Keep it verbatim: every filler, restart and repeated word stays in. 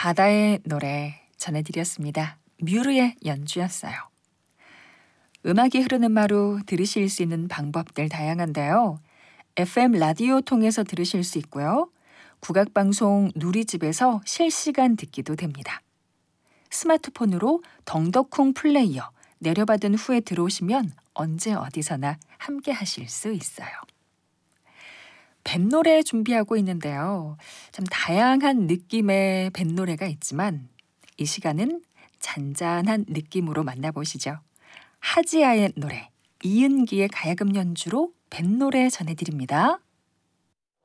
바다의 노래 전해드렸습니다. 뮤르의 연주였어요. 음악이 흐르는 마루 들으실 수 있는 방법들 다양한데요. 에프엠 라디오 통해서 들으실 수 있고요. 국악방송 누리집에서 실시간 듣기도 됩니다. 스마트폰으로 덩덕쿵 플레이어 내려받은 후에 들어오시면 언제 어디서나 함께 하실 수 있어요. 뱃노래 준비하고 있는데요. 참 다양한 느낌의 뱃노래가 있지만 이 시간은 잔잔한 느낌으로 만나보시죠. 하지아의 노래, 이은기의 가야금 연주로 뱃노래 전해드립니다.